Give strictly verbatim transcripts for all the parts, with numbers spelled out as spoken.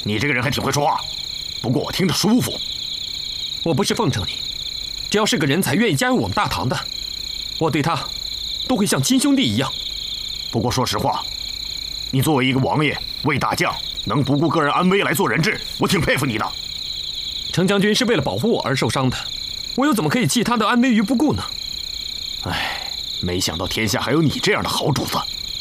你这个人还挺会说话，不过我听着舒服。 我不是奉承你，只要是个人才愿意加入我们大唐的，我对他都会像亲兄弟一样。 不过说实话，你作为一个王爷、魏大将，能不顾个人安危来做人质，我挺佩服你的。 程将军是为了保护我而受伤的，我又怎么可以弃他的安危于不顾呢？ 唉，没想到天下还有你这样的好主子。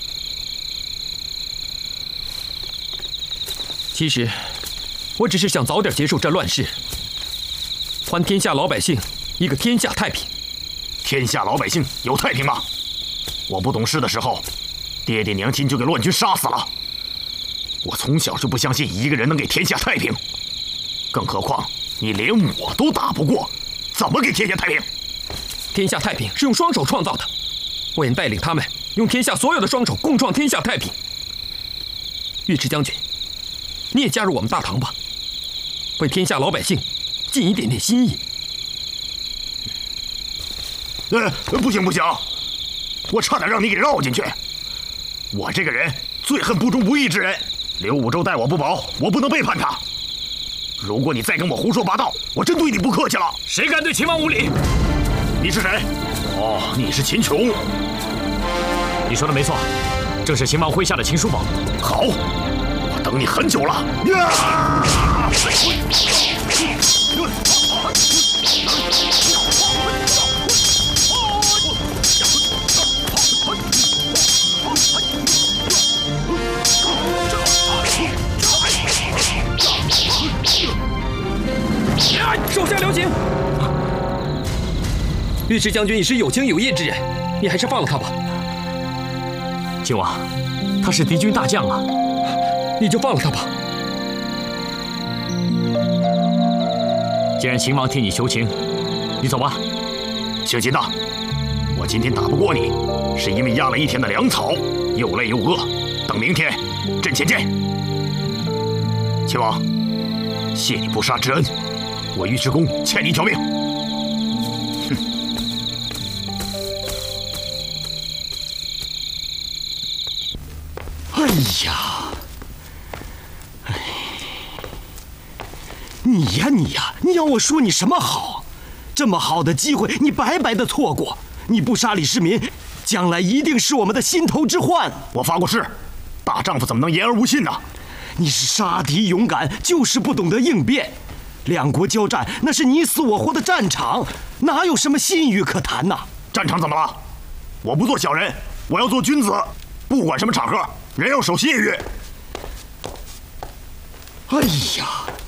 其实，我只是想早点结束这乱世，还天下老百姓一个天下太平。 天下老百姓有太平吗？我不懂事的时候，爹爹娘亲就给乱军杀死了。我从小就不相信一个人能给天下太平，更何况你连我都打不过，怎么给天下太平？ 天下太平是用双手创造的，我愿带领他们用天下所有的双手共创天下太平。尉迟将军，你也加入我们大唐吧，为天下老百姓尽一点点心意。 呃，不行不行，我差点让你给绕进去。我这个人最恨不忠不义之人，刘武周待我不薄，我不能背叛他。如果你再跟我胡说八道，我真对你不客气了。 谁敢对秦王无礼？ 你是谁？哦，你是秦琼。 你说的没错，正是秦王麾下的秦叔宝。 好，我等你很久了。 手下留情！尉迟将军已是有情有义之人，你还是放了他吧。 秦王，他是敌军大将啊， 你就放了他吧。 既然秦王替你求情，你走吧。 姓秦的，我今天打不过你，是因为压了一天的粮草，又累又饿。等明天阵前见。秦王，谢你不杀之恩，我尉迟恭欠你一条命。哼！ 哎呀，哎，你呀你呀，你要我说你什么好？这么好的机会，你白白的错过。你不杀李世民，将来一定是我们的心头之患。 我发过誓，大丈夫怎么能言而无信呢？ 你是杀敌勇敢，就是不懂得应变。两国交战，那是你死我活的战场，哪有什么信誉可谈呐？ 战场怎么了？我不做小人，我要做君子。不管什么场合，人要守信誉。 哎呀，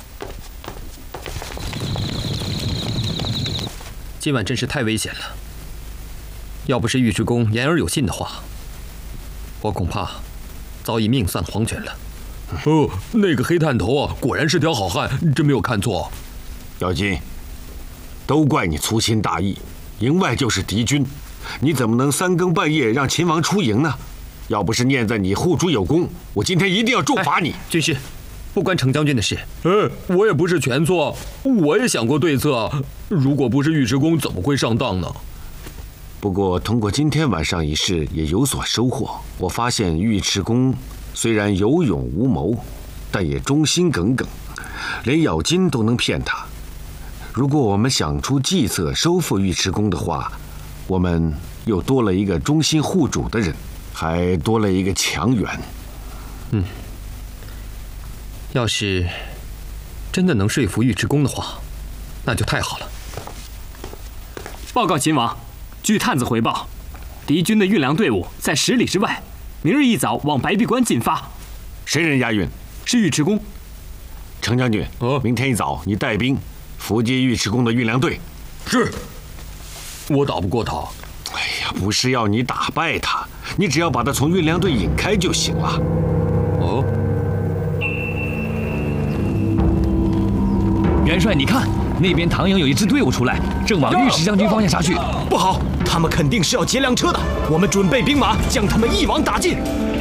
今晚真是太危险了。要不是尉迟恭言而有信的话，我恐怕早已命丧黄泉了。 哦，那个黑探头啊，果然是条好汉，真没有看错。 姚金，都怪你粗心大意，营外就是敌军，你怎么能三更半夜让秦王出营呢？要不是念在你护主有功，我今天一定要重罚你。 哎、军师，不关程将军的事。 呃，我也不是全错，我也想过对策。如果不是尉迟恭，怎么会上当呢？ 不过通过今天晚上一事，也有所收获。我发现尉迟恭虽然有勇无谋，但也忠心耿耿，连咬金都能骗他。如果我们想出计策收复尉迟恭的话，我们又多了一个忠心护主的人，还多了一个强援。 嗯，要是真的能说服尉迟恭的话，那就太好了。 报告秦王，据探子回报，敌军的运粮队伍在十里之外，明日一早往白璧关进发。 谁人押运？ 是尉迟恭。 程将军， 哦， 明天一早你带兵伏击尉迟恭的运粮队。 是。我打不过他。 哎呀，不是要你打败他，你只要把他从运粮队引开就行了。 哦。 元帅，你看，那边唐营有一支队伍出来，正往尉迟将军方向杀去。 不好，他们肯定是要劫粮车的，我们准备兵马将他们一网打尽。